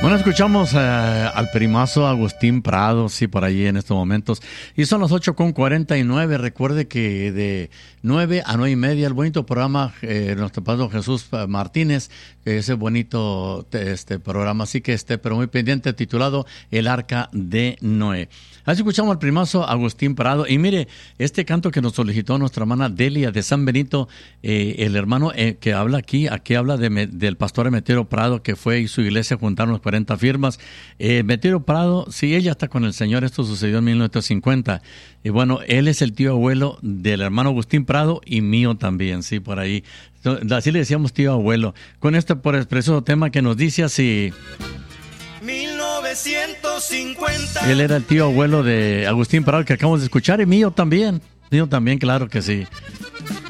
Bueno, escuchamos al primazo Agustín Prado, sí, por allí en estos momentos. Y son las 8:49. Recuerde que de 9 a 9:30 el bonito programa, nuestro padre Jesús Martínez, ese bonito programa, así que pero muy pendiente, titulado El Arca de Noé. Así escuchamos al primazo Agustín Prado. Y mire, este canto que nos solicitó nuestra hermana Delia de San Benito, el hermano que habla aquí habla del pastor Emeterio Prado, que fue y su iglesia juntaron 40 firmas. Emeterio Prado, sí, ella está con el Señor, esto sucedió en 1950. Y bueno, él es el tío abuelo del hermano Agustín Prado y mío también, sí, por ahí. Así le decíamos tío abuelo. Con este por expreso tema que nos dice así... 1950. Él era el tío abuelo de Agustín Prado, que acabamos de escuchar, y mío también, claro que sí.